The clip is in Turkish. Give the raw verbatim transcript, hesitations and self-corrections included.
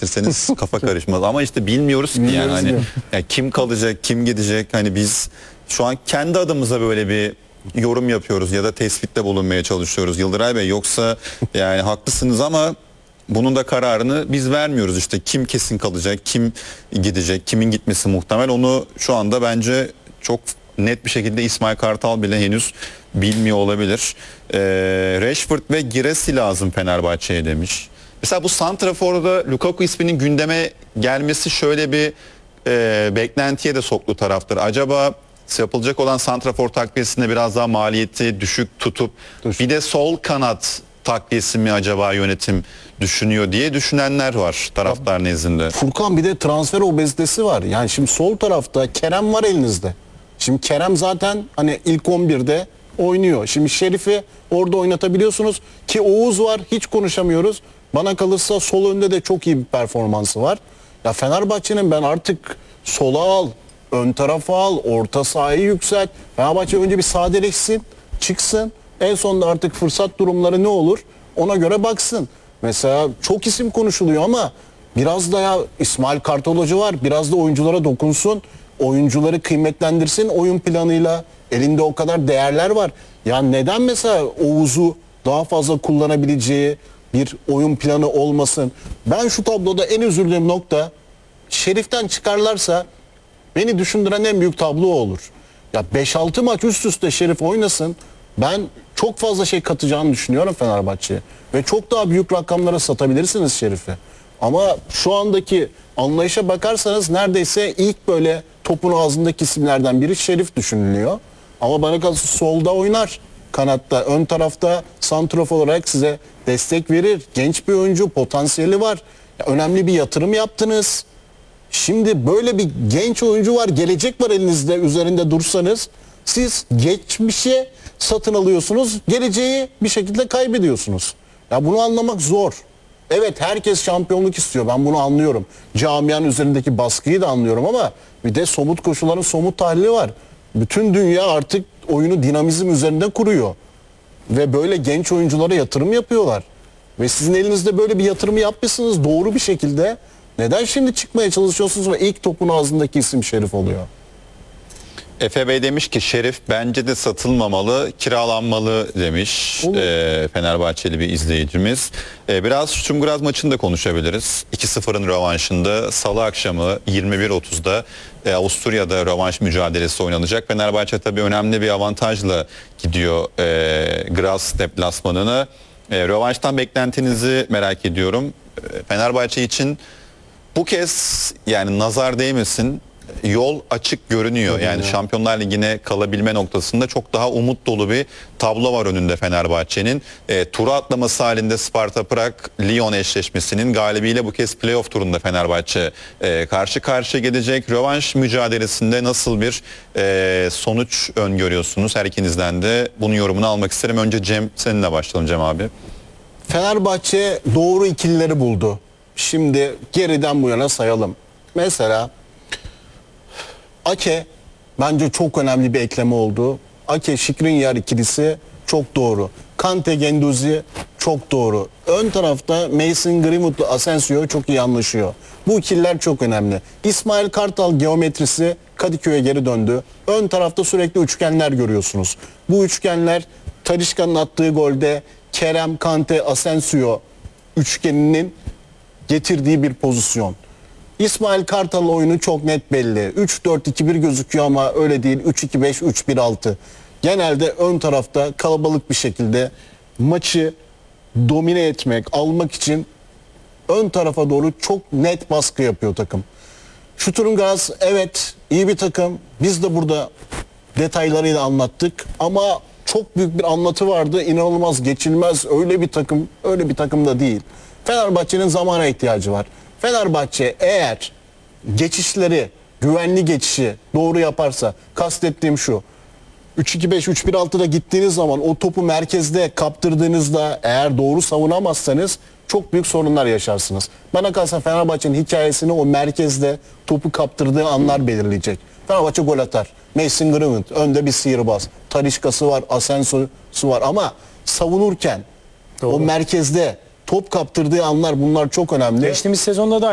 eşleştirseniz kafa karışmaz. Ama işte bilmiyoruz ki yani hani yani kim kalacak, kim gidecek. Hani biz şu an kendi adımıza böyle bir yorum yapıyoruz ya da tespitte bulunmaya çalışıyoruz Yıldıray Bey. Yoksa yani haklısınız ama bunun da kararını biz vermiyoruz. İşte kim kesin kalacak, kim gidecek, kimin gitmesi muhtemel. Onu şu anda bence çok net bir şekilde İsmail Kartal bile henüz bilmiyor olabilir. Ee, Rashford ve Girassi lazım Fenerbahçe'ye demiş. Mesela bu santraforda Lukaku isminin gündeme gelmesi şöyle bir e, beklentiye de soktu taraftar. Acaba yapılacak olan santrafor takviyesinde biraz daha maliyeti düşük tutup Düş. bir de sol kanat takviyesi mi acaba yönetim düşünüyor diye düşünenler var taraftar nezdinde. Furkan, bir de transfer obezitesi var. Yani şimdi sol tarafta Kerem var elinizde. Şimdi Kerem zaten hani ilk on birde oynuyor. Şimdi Şerif'i orada oynatabiliyorsunuz ki Oğuz var, hiç konuşamıyoruz. Bana kalırsa sol önde de çok iyi bir performansı var. Ya Fenerbahçe'nin ben artık sola al, ön tarafa al, orta sahayı yükselt. Fenerbahçe önce bir sadeleşsin, çıksın. En sonunda artık fırsat durumları ne olur ona göre baksın. Mesela çok isim konuşuluyor ama biraz da ya İsmail Kartal Hoca var. Biraz da oyunculara dokunsun. Oyuncuları kıymetlendirsin oyun planıyla. Elinde o kadar değerler var. Ya neden mesela Oğuz'u daha fazla kullanabileceği bir oyun planı olmasın? Ben şu tabloda en üzüldüğüm nokta, Şerif'ten çıkarlarsa beni düşündüren en büyük tablo olur. Ya beş altı maç üst üste Şerif oynasın. Ben çok fazla şey katacağını düşünüyorum Fenerbahçe'ye. Ve çok daha büyük rakamlara satabilirsiniz Şerif'i. Ama şu andaki anlayışa bakarsanız neredeyse ilk böyle topun ağzındaki isimlerden biri Şerif düşünülüyor. Ama bana kalırsa solda oynar. Kanatta, ön tarafta santrof olarak size destek verir. Genç bir oyuncu, potansiyeli var. Ya önemli bir yatırım yaptınız. Şimdi böyle bir genç oyuncu var, gelecek var elinizde, üzerinde dursanız siz geçmişe satın alıyorsunuz, geleceği bir şekilde kaybediyorsunuz. Ya bunu anlamak zor. Evet, herkes şampiyonluk istiyor, ben bunu anlıyorum. Camianın üzerindeki baskıyı da anlıyorum ama bir de somut koşulların somut tahlili var. Bütün dünya artık oyunu dinamizm üzerinde kuruyor. Ve böyle genç oyunculara yatırım yapıyorlar. Ve sizin elinizde böyle bir yatırımı yapmışsınız doğru bir şekilde. Neden şimdi çıkmaya çalışıyorsunuz ve ilk topun ağzındaki isim Şerif oluyor? Efe Bey demiş ki Şerif bence de satılmamalı, kiralanmalı demiş e, Fenerbahçeli bir izleyicimiz. E, biraz Sturm maçını da konuşabiliriz. iki sıfırın rövanşında Salı akşamı yirmi bir otuzda e, Avusturya'da rövanş mücadelesi oynanacak. Fenerbahçe tabii önemli bir avantajla gidiyor e, Graz deplasmanına. E, rövanştan beklentinizi merak ediyorum. E, Fenerbahçe için bu kez yani nazar değmesin, yol açık görünüyor. Yani ya. Şampiyonlar Ligi'ne kalabilme noktasında çok daha umut dolu bir tablo var önünde Fenerbahçe'nin. E, tura atlaması halinde Sparta Prag Lyon eşleşmesinin galibiyle bu kez playoff turunda Fenerbahçe e, karşı karşıya gelecek. Rövanş mücadelesinde nasıl bir e, sonuç öngörüyorsunuz? Her ikinizden de bunun yorumunu almak isterim. Önce Cem, seninle başlayalım Cem abi. Fenerbahçe doğru ikilileri buldu. Şimdi geriden bu yana sayalım. Mesela Ake bence çok önemli bir ekleme oldu. Ake Skriniar ikilisi çok doğru. Kante Guendouzi çok doğru. Ön tarafta Mason Greenwood'la Asensio çok iyi anlaşıyor. Bu ikililer çok önemli. İsmail Kartal geometrisi Kadıköy'e geri döndü. Ön tarafta sürekli üçgenler görüyorsunuz. Bu üçgenler Talisca'nın attığı golde Kerem, Kante, Asensio üçgeninin getirdiği bir pozisyon. İsmail Kartal oyunu çok net belli. üç dört iki bir gözüküyor ama öyle değil. üç iki beş üç bir altı. Genelde ön tarafta kalabalık bir şekilde maçı domine etmek, almak için ön tarafa doğru çok net baskı yapıyor takım. Sturmgras evet iyi bir takım. Biz de burada detaylarıyla anlattık ama çok büyük bir anlatı vardı. İnanılmaz geçilmez öyle bir takım, öyle bir takım da değil. Fenerbahçe'nin zamana ihtiyacı var. Fenerbahçe eğer geçişleri, güvenli geçişi doğru yaparsa, kastettiğim şu: üç iki beş üç bir altıda gittiğiniz zaman o topu merkezde kaptırdığınızda eğer doğru savunamazsanız çok büyük sorunlar yaşarsınız. Bana kalsa Fenerbahçe'nin hikayesini o merkezde topu kaptırdığı anlar belirleyecek. Fenerbahçe gol atar. Mason Greenwood önde bir sihirbaz. Talisca'sı var, Asensio'su var ama savunurken doğru. O merkezde top kaptırdığı anlar, bunlar çok önemli. Geçtiğimiz sezonda da